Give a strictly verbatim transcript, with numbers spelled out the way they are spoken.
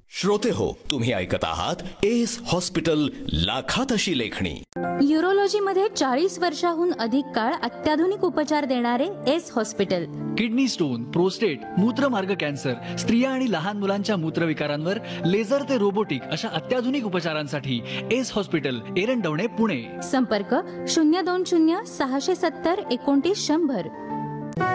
श्रोते हो, तुम्ही ऐकत आहात एस हॉस्पिटल, लाखात अशी लेखणी. यूरोलॉजी मध्ये चाळीस वर्षाहून अधिक काळ अत्याधुनिक उपचार देणारे S hospital. Kidney stone, prostate, मूत्रमार्ग cancer, स्त्रिया आणि लहान मुलांच्या मूत्रविकारांवर लेझर ते रोबोटिक अशा अत्याधुनिक उपचारांसाठी एस हॉस्पिटल, एरंडवणे, पुणे. संपर्क शून्य दोन शून्य सहाशे सत्तर एकोणतीस शंभर.